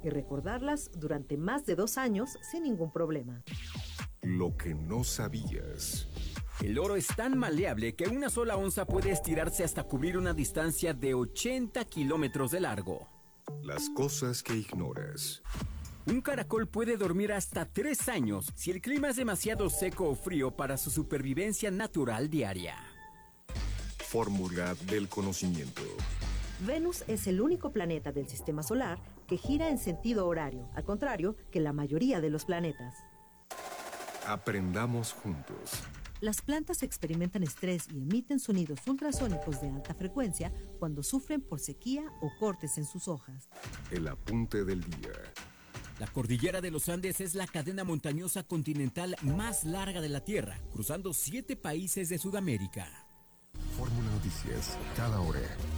y recordarlas durante más de 2 años sin ningún problema. Lo que no sabías. El oro es tan maleable que una sola onza puede estirarse hasta cubrir una distancia de 80 kilómetros de largo. Las cosas que ignoras. Un caracol puede dormir hasta 3 años si el clima es demasiado seco o frío para su supervivencia natural diaria. Fórmula del conocimiento. Venus es el único planeta del sistema solar que gira en sentido horario, al contrario que la mayoría de los planetas. Aprendamos juntos. Las plantas experimentan estrés y emiten sonidos ultrasónicos de alta frecuencia cuando sufren por sequía o cortes en sus hojas. El apunte del día. La cordillera de los Andes es la cadena montañosa continental más larga de la Tierra, cruzando 7 países de Sudamérica. Fórmula Noticias, cada hora.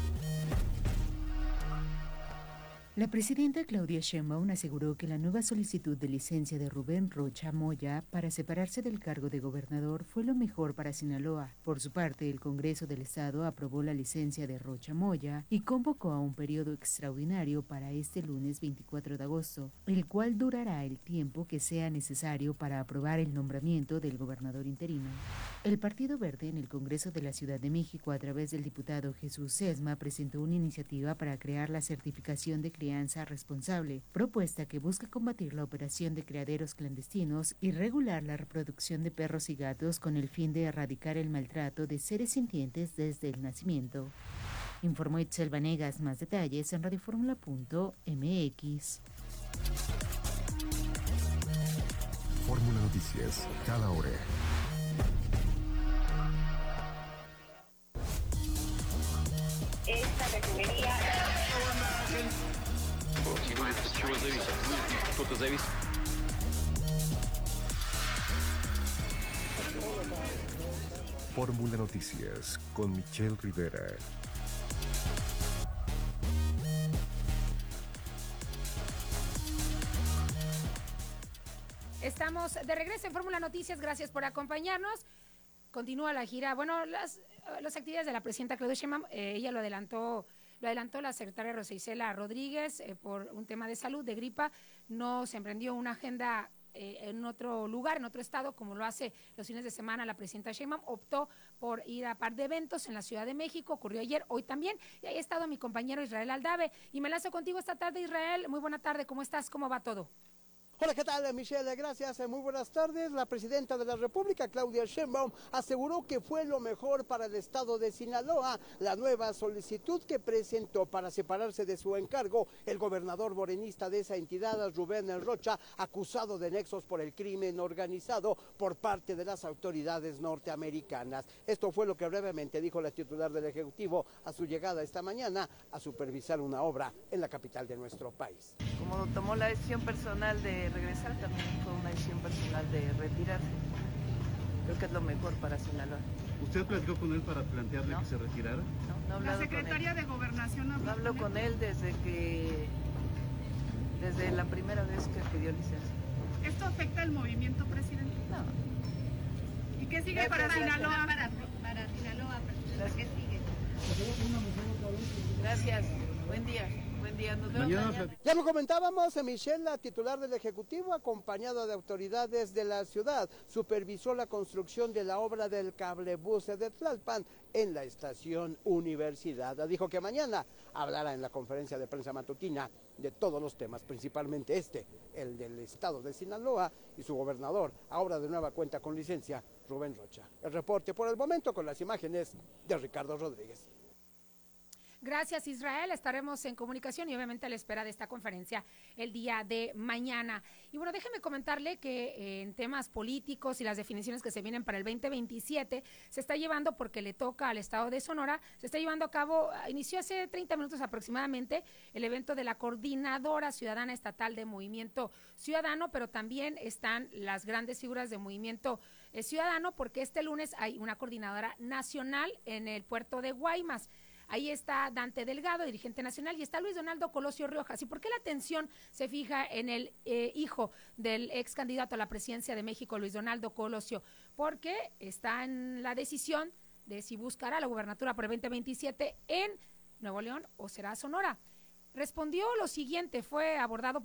La presidenta Claudia Sheinbaum aseguró que la nueva solicitud de licencia de Rubén Rocha Moya para separarse del cargo de gobernador fue lo mejor para Sinaloa. Por su parte, el Congreso del Estado aprobó la licencia de Rocha Moya y convocó a un periodo extraordinario para este lunes 24 de agosto, el cual durará el tiempo que sea necesario para aprobar el nombramiento del gobernador interino. El Partido Verde en el Congreso de la Ciudad de México, a través del diputado Jesús Sesma, presentó una iniciativa para crear la certificación de crianza responsable, propuesta que busca combatir la operación de criaderos clandestinos y regular la reproducción de perros y gatos con el fin de erradicar el maltrato de seres sintientes desde el nacimiento. Informó Itzel Vanegas. Más detalles en radioformula.mx. Fórmula Noticias, cada hora. Esta refinería... Fórmula Noticias con Michelle Rivera. Estamos de regreso en Fórmula Noticias, gracias por acompañarnos. Continúa la gira, bueno, las actividades de la presidenta Claudia Sheinbaum, ella lo adelantó la secretaria Rosa Isela Rodríguez por un tema de salud, de gripa. No se emprendió una agenda en otro lugar, en otro estado, como lo hace los fines de semana la presidenta Sheinbaum. Optó por ir a par de eventos en la Ciudad de México, ocurrió ayer, hoy también, y ahí ha estado mi compañero Israel Aldave, y me enlazo contigo esta tarde. Israel, muy buena tarde, ¿cómo estás? ¿Cómo va todo? Hola, ¿qué tal, Michelle? Gracias, muy buenas tardes. La presidenta de la República, Claudia Sheinbaum, aseguró que fue lo mejor para el estado de Sinaloa la nueva solicitud que presentó para separarse de su encargo el gobernador morenista de esa entidad, Rubén Rocha, acusado de nexos por el crimen organizado por parte de las autoridades norteamericanas. Esto fue lo que brevemente dijo la titular del Ejecutivo a su llegada esta mañana a supervisar una obra en la capital de nuestro país. Como tomó la decisión personal de regresar, también fue una decisión personal de retirarse. Creo que es lo mejor para Sinaloa. ¿Usted platicó con él para plantearle que se retirara? No he hablado con él. ¿La secretaria de Gobernación habló? No hablo con él desde la primera vez que pidió licencia. ¿Esto afecta el movimiento, presidente? No. ¿Y qué sigue para Sinaloa? Para Sinaloa, ¿qué sigue? Gracias. Buen día. Buen día, nos vemos mañana. Ya lo comentábamos, Michelle, la titular del Ejecutivo, acompañada de autoridades de la ciudad, supervisó la construcción de la obra del cablebús de Tlalpan en la estación Universidad. Dijo que mañana hablará en la conferencia de prensa matutina de todos los temas, principalmente el del estado de Sinaloa y su gobernador, ahora de nueva cuenta con licencia, Rubén Rocha. El reporte por el momento con las imágenes de Ricardo Rodríguez. Gracias, Israel. Estaremos en comunicación y obviamente a la espera de esta conferencia el día de mañana. Y bueno, déjeme comentarle que en temas políticos y las definiciones que se vienen para el 2027 se está llevando, porque le toca al estado de Sonora, se está llevando a cabo, inició hace 30 minutos aproximadamente, el evento de la Coordinadora Ciudadana Estatal de Movimiento Ciudadano, pero también están las grandes figuras de Movimiento Ciudadano, porque este lunes hay una coordinadora nacional en el puerto de Guaymas. Ahí está Dante Delgado, dirigente nacional, y está Luis Donaldo Colosio Riojas. ¿Y por qué la atención se fija en el hijo del ex candidato a la presidencia de México, Luis Donaldo Colosio? Porque está en la decisión de si buscará la gubernatura por el 2027 en Nuevo León o será Sonora. Respondió lo siguiente, fue abordado